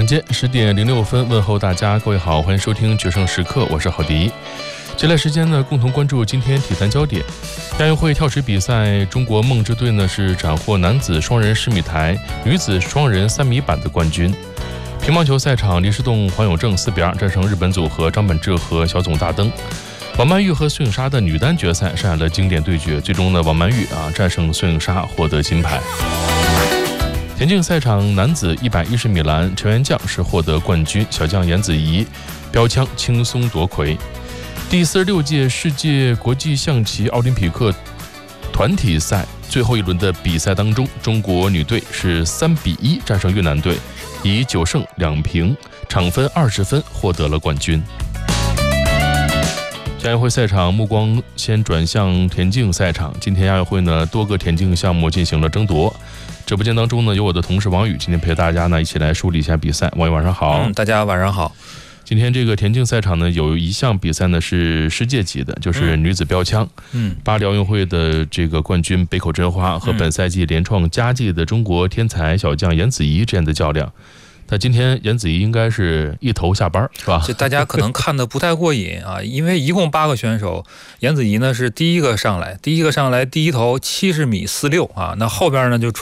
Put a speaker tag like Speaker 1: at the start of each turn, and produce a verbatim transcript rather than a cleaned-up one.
Speaker 1: 晚间十点零六分，问候大家，各位好，欢迎收听决胜时刻，我是郝迪。接下来时间呢，共同关注今天体坛焦点。亚运会跳水比赛，中国梦之队呢是斩获男子双人十米台、女子双人三米板的冠军。乒乓球赛场，黎世栋、黄永正四比二战胜日本组合张本智和小冢大登。王曼玉和孙颖莎的女单决赛上演了经典对决，最终呢，王曼玉啊战胜孙颖莎，获得金牌。田径赛场，男子一百一十米栏，陈元将是获得冠军，小将颜子怡标枪轻松夺魁。第四十六届世界国际象棋奥林匹克团体赛最后一轮的比赛当中，中国女队是三比一战胜越南队，以九胜两平，场分二十分获得了冠军。亚运会赛场，目光先转向田径赛场。今天亚运会呢，多个田径项目进行了争夺。直播间当中呢，有我的同事王宇，今天陪大家呢一起来梳理一下比赛。王宇晚上好。
Speaker 2: 嗯，大家晚上好。
Speaker 1: 今天这个田径赛场呢，有一项比赛呢是世界级的，就是女子标枪。嗯，巴黎奥运会的这个冠军北口真花和本赛季连创佳绩的中国天才小将颜子怡这样的较量。那今天颜子怡应该是一头下班，是吧？
Speaker 2: 就大家可能看得不太过瘾啊，因为一共八个选手，颜子怡呢是第一个上来，第一个上来第一头七十米四六啊，那后边呢就